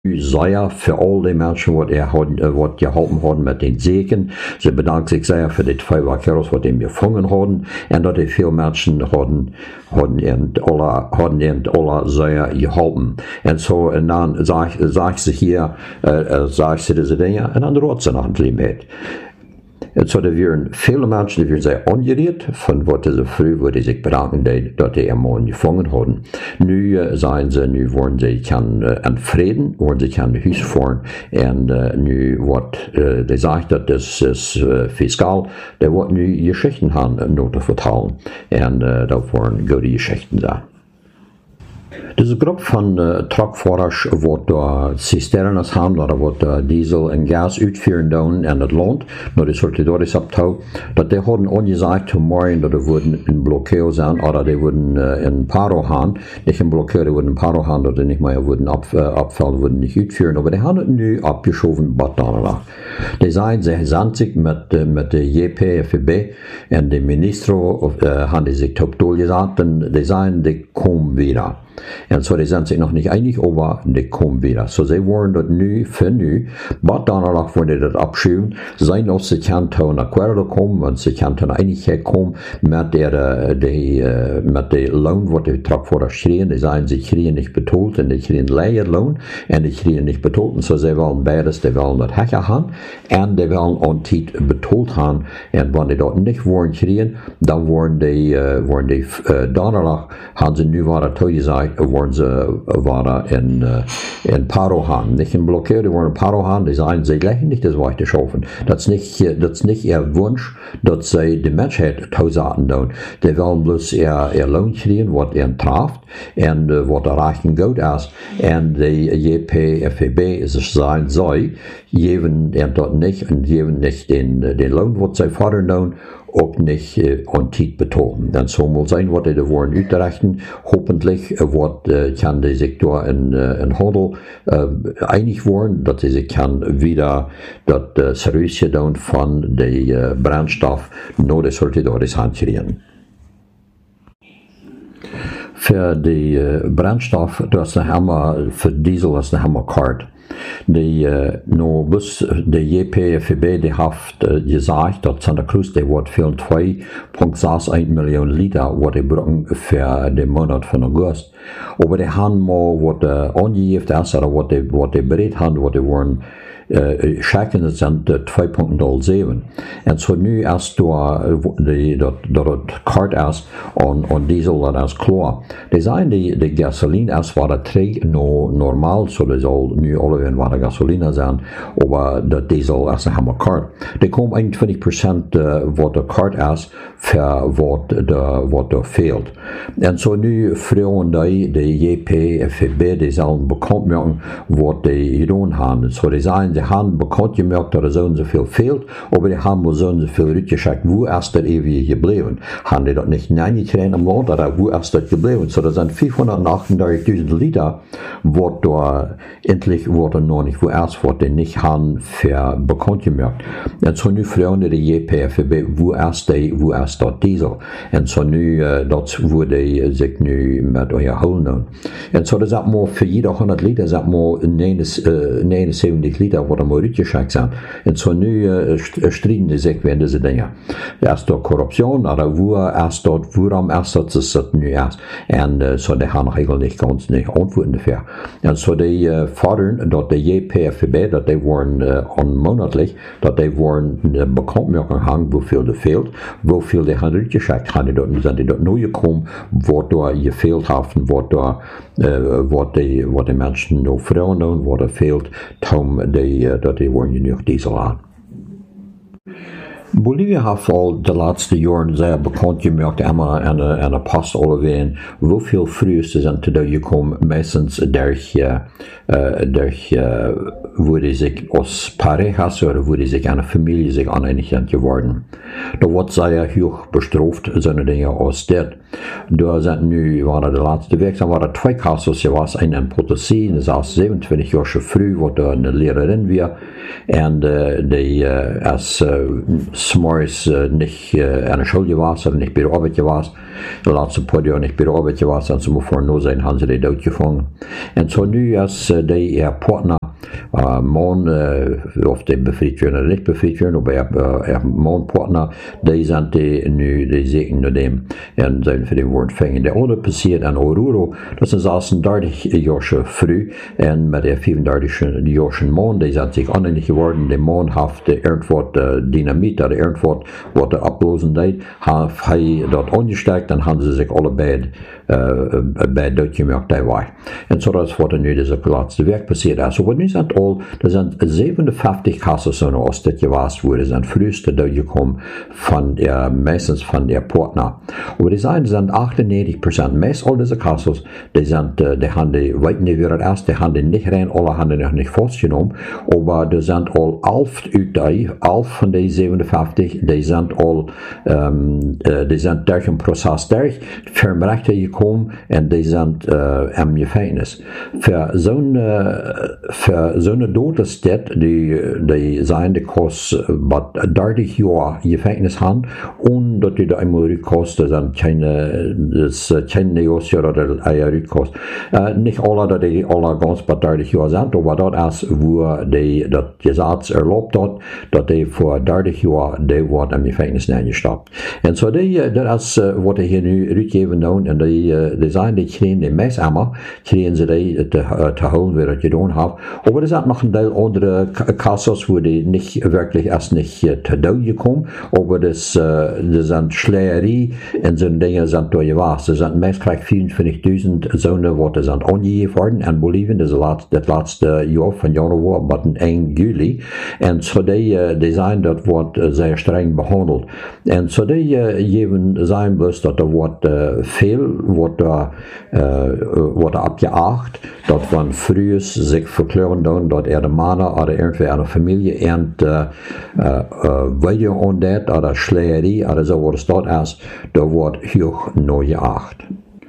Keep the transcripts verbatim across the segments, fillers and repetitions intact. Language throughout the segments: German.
sehr für all die Menschen, die er hat, was geholfen haben mit den Segen. Sie bedanken sich sehr für die zwei Vaqueros, die ihn gefangen haben. Und dass die viele Menschen haben, haben ihn alle, haben ihn alle sehr geholfen. Und so, und dann sagt, sagt sie hier, äh, sagt sie diese Dinge, und dann droht sie noch ein bisschen mit. Und so, da wären viele Menschen, die wären sehr angerührt, von was sie so früh, wo die sich bedanken, dass die einen gefangen haben. Nu uh, zijn ze, nu worden ze kan uh, entvreden, worden ze kan huis fahren, en uh, nu wordt, uh, die zegt dat is, is uh, fiscaal, die wordt nu geschichten gaan nog te vertalen, en uh, dat worden goede geschichten zijn. Diese Gruppe von uh, truckfahrers, wat uh, cisternas haben, oder wat uh, Diesel und Gas uitführen doen in het land, nur die soldaten abtau, dat die hadden angesagt, morgen, dat die würden in Blockeo sein, oder die würden uh, in Paro haben, nicht in Blockeo, die würden in Paro haben, oder nicht mehr würden ab, uh, abfallen, würden nicht uitführen, aber die haben es nu abgeschoben, bad danach. Die sagen, sie sind sich mit, uh, mit der J P F B und dem Ministro, uh, haben die sich top gesagt, und die sagen, die kommen wieder. Und so, die sind sich noch nicht einig, aber die kommen wieder. So, sie wollen das nu für nu, aber danach wollen die das abschieben, sein, dass sie kann zu einer Quelle kommen, und sie kann zu einer Einigkeit kommen, mit der, die, mit der Lohn, was die Truckfahrer kriegen. Die sagen, sie kriegen nicht betont, und die kriegen Lehrlohn, und die kriegen nicht betont. Und so, sie wollen beides, die wollen das Hacker haben, und die wollen an Zeit betont haben. Und wenn die das nicht wollen kriegen, dann wollen die, uh, wollen die, uh, danach haben sie nu weiter gesagt, worden ze waren in, uh, in Paro haben, nicht in Blockade, die waren in Paro haben, die sagen, sie gleichen nicht das weiter schaffen. Das ist nicht, das ist nicht ihr Wunsch, dass sie die Menschheit tausaten tun. Die wollen bloß ihr, ihr Lohn kriegen, was ihnen trifft, und uh, was erreichen gut ist. Und die J P F B ist es sein soll, geben dort nicht, und geben nicht den, den Lohn, was sie fordern tun, auch nicht äh, an Zeit betonen. Denn so muss sein, was die da wollen ausrechnen. Hoffentlich äh, wird, äh, kann die sich da in, äh, in Handel äh, einig werden, dass sie sich kann wieder das äh, seriöse tun von dem äh, Brennstoff, nur das sollte da das handkriegen. Für die äh, Brennstoff, das haben wir, für Diesel, das haben wir Kart. Die, uh, no, bus, de J P F B die heeft uh, gesagt, dat Santa Cruz die wordt veel twee komma zesenzestig miljoen liter wat die brauchen für den Monat von August. Aber die haben mal, wat uh, angegeven is, oder wat die, wat die bereid haben, wat die worden Uh, checken sind uh, twee komma nul zeven. En so nu is dat het kart is on, on diesel, dat is klaar. Die zijn die, de gasoline is waar het drie no normaal, so die zal nu alle in waar de gasoline zijn, maar de diesel is een helemaal kart. Die komen eenentwintig procent uh, wat de kart is, voor wat de, wat er veelt. En so nu vragen die, de J P F B, die zullen bekend maken wat die gedaan hebben. So die zijn, die haben bekannt gemerkt, dass er so und so viel fehlt, aber die haben so und so viel rückgeschickt, wo ist das ewig geblieben? Haben die das nicht reingekriegt am Land, oder wo ist das geblieben? So, das sind fünfhundertachtunddreißigtausend Liter, was da endlich, was da noch nicht, wo erst, was die nicht haben, für bekannt gemerkt. Und so nu fragen die J P F B, wo ist die, wo ist das Diesel? Und so nu, das würde die sich nu mit euer holen. Und so, das ist mal für jeder hundert Liter, das ist mal neunundsiebzig Liter, was mal rückgeschickt sind. Und so nu uh, striden die sich wegen diese Dinge. Erst dort Korruption, oder wo erst dort, woran erst dort ist das nu erst. Und uh, so die haben eigentlich ganz nicht Antworten dafür. Und so die uh, fordern, dass die J P F B, dass die wollen uh, monatlich, dass die wollen uh, Bekanntmachung haben, wie viel da fehlt, wie viel die haben rückgeschickt haben, die sind die dort neu gekommen, was da gefehlt haben, was da, uh, was die, was die Menschen noch fragen, was da fehlt, um die dat die worden genoeg diesel aan. Bolivia heeft al de laatste jaren zeer bekend gemaakt en en een pas alweer hoeveel vrouwen zijn te gekomen, meestens durch, uh, durch uh, wo die sich als parejas oder wo die sich eine Familie sich aneinigt geworden. Da wird sehr hoch bestraft, so eine Dinge als das. Da sind nu, waren de laatste week, dann waren zwei Kasus, er war ein in Potosí, das ist siebenundzwanzig Jahre früh, wo da eine Lehrerin war, und uh, die uh, ist uh, s'morgens uh, nicht uh, an der Schule warst oder nicht bei der Arbeit warst, die letzten paar Jahre nicht bei der Arbeit warst, dann zum vor nur sein, haben sie die dort gefangen. Und so nu, als uh, die ihr Partner uh, Mann, uh, of die befreit werden oder nicht befreit werden, aber ihr, uh, ihr Mann-Partner, die sind die nu, die segnen nur dem, und sind für den Wort fängen. Der andere passiert an Oruro, das ist als ein dertig Jahre früh, und mit der fünfunddreißig Jahre Mann, die sind sich anhängig geworden, der Mann hat irgendwo uh, Dynamit oder irgendwo, was er ablosen deed, hat er dort angesteckt, dann haben sie sich alle beide, uh, beide durchgemerkt, die war. Und so das, was nu das letzte Werk passiert ist. Aber nu sind all, das sind siebenundfünfzig Kassen so aus das gewasst wurde, sind früheste durchgekommen von der, meistens von der Partner. Aber die sind, sind achtundneunzig Prozent, meist all diese Kassen, die sind, die haben die, weit nicht wieder erst, die haben die nicht rein, alle haben die noch nicht festgenommen, aber die sind all elf uit die, elf von den siebenundfünfzig, die sind all, um, uh, die sind durch den Prozess durch, vermerkt gekommen, und die sind uh, am Gefängnis. Für so eine, für so eine Todesstätte, die, die sind, die kostet, was dreißig Jahre Gefängnis haben, und dass die da einmal rückkosten, sind keine, das, keine Neos oder eine rückkost. Uh, nicht alle, dass die alle ganz bei dreißig Jahre sind, aber dort ist, wo die, das Gesetz erlaubt hat, dass die vor dreißig Jahren, die wird im Gefängnis eingestoppt. Und so die, das ist, was ich hier nu rückgeben tun, und die, die sagen, die kriegen die meist immer, kriegen sie die zu, zu holen, wie ich getan habe. Aber es sind noch ein Teil andere Kassos, wo die nicht wirklich erst nicht zu Tod gekommen, aber das, das sind Schlägerie und so Dinge sind da gewesen. Das sind meist gleich vierundfünfzigtausend Sohne, die sind angegeben worden in Bolivien, das, das letzte Jahr von Januar, aber in Juli. Und so die, die sind, das wird sehr streng behandelt. Und so die geben sein bloß, dass da wird äh, viel, wird da, äh, wird abgeacht, dass man früh sich verklären dann, dass er der Mann oder irgendwie eine Familie und äh, äh, weiter an das, oder Schlägerie, oder so, was dort ist, da wird hoch neu geacht.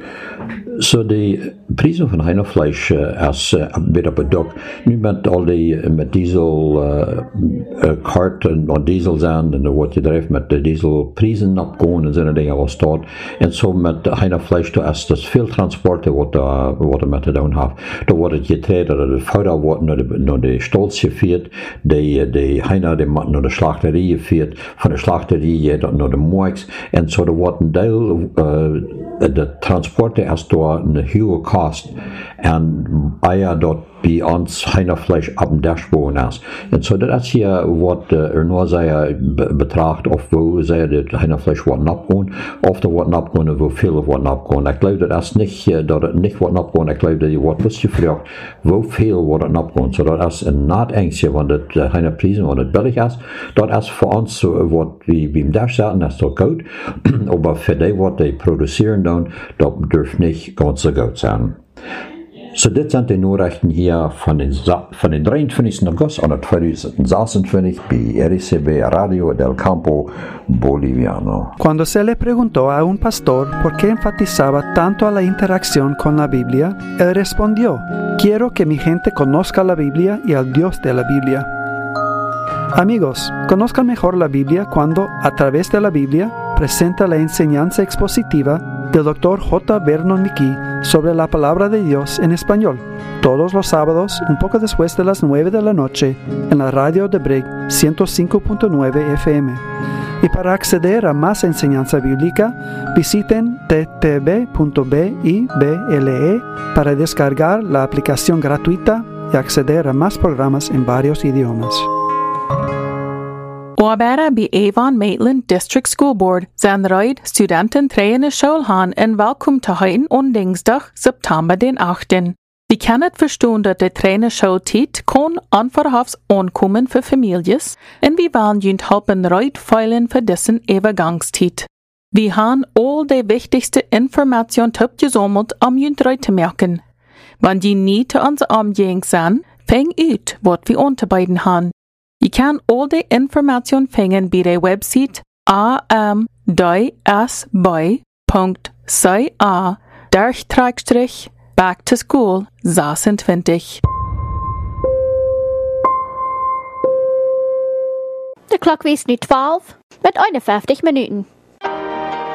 So die Preise von Hühnerfleisch äh, ist äh, wieder bedockt. Nu met al die met diesel uh, uh, karten und Diesel zijn en wat je drijft met de dieselprijzen opgaan en zo'n dingen was dat. En zo met Hühnerfleisch, da ist das viel Transporte, wat da wat er met te doen heeft. Da wordt het getreden, dat de Fouder wordt naar de, naar de Stolz geführt, die, die Hühner die naar de Schlachterie geführt, von der Schlachterie naar de Markt. En zo da wordt een deel, uh, de Transporte ist da eine hohe Kost, und Eier dort bei uns Hühnerfleisch ab dem Dashboard ist. Und so das hier, was er nur sehr betrachtet, auf wo sehr das Hühnerfleisch worden abgehen, oft worden abgehen und wo viele worden abgehen. Ich glaube, das ist nicht, dass es nicht worden abgehen, ich glaube, die wird bloß gefragt, wo viel worden abgehen. So das ist ein Nahtengste, wenn das Hühnerpreisen, wenn das billig ist, das ist für uns so, was wie beim Dash sagen, das ist doch gut, aber für die, was die produzieren dann, das dürfte nicht ganz so gut sein. So, das sind die Nachrichten hier von den, von den dreiundzwanzigsten August zweitausendsechsundzwanzig bei R C B Radio del Campo Boliviano. Cuando se le preguntó a un pastor por qué enfatizaba tanto a la interacción con la Biblia, él respondió: quiero que mi gente conozca la Biblia y al Dios de la Biblia. Amigos, conozcan mejor la Biblia cuando, a través de la Biblia, presenta la enseñanza expositiva del doctor J. Vernon McGee sobre la palabra de Dios en español, todos los sábados, un poco después de las nueve de la noche, en la radio de Brig ciento cinco punto nueve F M. Y para acceder a más enseñanza bíblica, visiten t t b punto bible para descargar la aplicación gratuita y acceder a más programas en varios idiomas. Arbeider bei Avon Maitland District School Board zijn reid studenten trainen schoolhaan en welkom te heen on dinsdag September den achten. Die kan het verstaan dat de trainen schooltijd kon onverhofs aankomen voor families en we willen junt helpen reid veilen voor dessen overgangstijd. We haben al de wichtigste informatie opgezameld om junt reid te merken. Wanneer die niet te onze omgeving zijn, fang uit wat we aanbieden haben. Je kan al die information vangen bij de website a m d s b punt c a back to school zesentwintig. De klok wees nu twaalf. mit einundfünfzig Minuten.